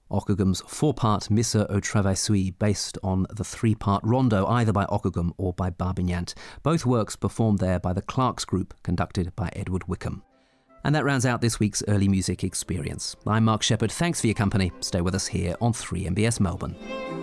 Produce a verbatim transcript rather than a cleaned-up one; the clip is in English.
Ockegham's four-part Missa au Travail based on the three-part rondo either by Ockhegam or by Barbignant. Both works performed there by the Clarks Group, conducted by Edward Wickham. And that rounds out this week's Early Music Experience. I'm Mark Shepherd. Thanks for your company. Stay with us here on three M B S Melbourne.